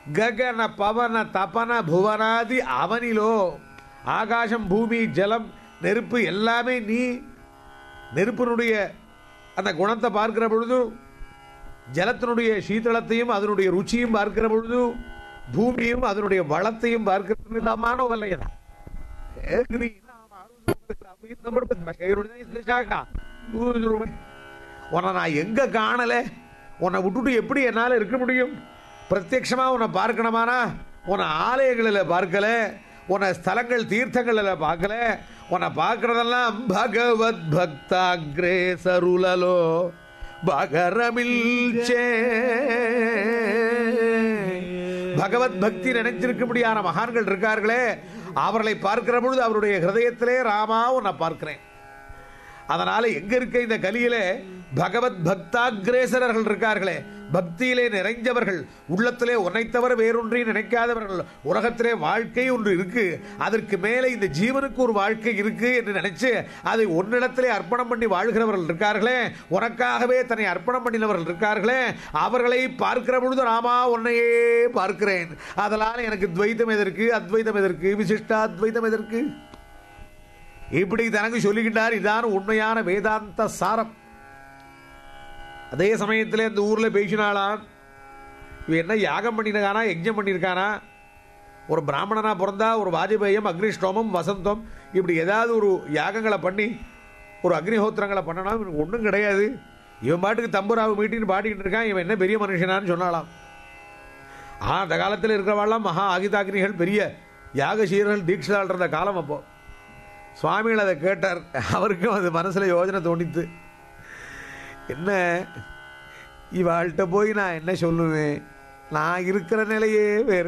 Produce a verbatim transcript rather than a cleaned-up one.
గగన పవన తపన భువనాది அவனிலோ ஆகாசம் பூமி ஜலம் நெருப்பு எல்லாமே நீ. நெருப்பினுடைய அந்த குணத்தை பார்க்கிற பொழுது, ஜலத்தினுடைய சீதளத்தையும் அதனுடைய ருச்சியும் பார்க்கிற பொழுது, பூமியும் அதனுடைய வளத்தையும் பார்க்கிறது மானவல்லையா. உன்னை நான் எங்க காணல, உன்னை விட்டுட்டு எப்படி என்னால இருக்க முடியும்? பிரத்யட்சமா உன்னை பார்க்கணுமானா உன்னை ஆலயங்களில் பார்க்கல, உன்னை ஸ்தலங்கள் தீர்த்தங்களில் பார்க்கல. உன்னை பார்க்கறதெல்லாம் பகவத் பக்தாக்ரே சருளலோ பகரமில்சே. பகவத் பக்தி நினைச்சிருக்க முடியாத மகான்கள் இருக்கார்களே, அவர்களை பார்க்கிற பொழுது அவருடைய ஹிருதயத்திலே ராமா உன்னை பார்க்கிறேன். அதனால எங்க இருக்க இந்த கலியில பகவத் பக்தாகிரேசரர்கள் இருக்கார்களே, பக்தியிலே நிறைஞ்சவர்கள், உள்ளத்திலே உன்னை தவிர வேறொன்றை நினைக்காதவர்கள். உலகத்திலே வாழ்க்கை ஒன்று இருக்கு, அதற்கு மேலே இந்த ஜீவனுக்கு ஒரு வாழ்க்கை இருக்கு என்று நினைச்சு அதை உன்னிடத்திலே அர்ப்பணம் பண்ணி வாழ்கிறவர்கள் இருக்கார்களே, உனக்காகவே தன்னை அர்ப்பணம் பண்ணினவர்கள் இருக்கார்களே, அவர்களை பார்க்கிற பொழுது ராமா உன்னையே பார்க்கிறேன். அதனால எனக்கு துவைதம் எதற்கு, அத்வைதம் எதற்கு, விசிஷ்டா அத்வைதம் எதற்கு? இப்படி தனக்கு சொல்லுகின்றார். இதான் உண்மையான வேதாந்த சாரம். அதே சமயத்தில் இந்த ஊரில் பேசினாலாம், இவன் என்ன யாகம் பண்ணிருக்கானா, யஜ்ஞம் பண்ணியிருக்கானா? ஒரு பிராமணனா பிறந்தா ஒரு வாஜபேயம், அக்னிஷ்டோமம், வசந்தம், இப்படி ஏதாவது ஒரு யாகங்களை பண்ணி ஒரு அக்னிஹோத்திரங்களை பண்ணனா இவனுக்கு ஒன்றும் கிடையாது. இவன் பாட்டுக்கு தம்புராவை மீட்டின்னு பாடிக்கிட்டு இருக்கான், இவன் என்ன பெரிய மனுஷனான்னு சொன்னாலாம். ஆனால் அந்த காலத்தில் இருக்கிறவாள்லாம் மகா ஆகிதாக்னிகள், பெரிய யாகசீரர்கள், தீட்சிதாள் இருந்த காலம். அப்போ சுவாமிகள் அதை கேட்டார். அவருக்கும் அது மனசில் யோஜனை தோணித்து, என்ன இவாள்கிட்ட போய் நான் என்ன சொல்லுவேன், நான் இருக்கிற நிலையே வேறு.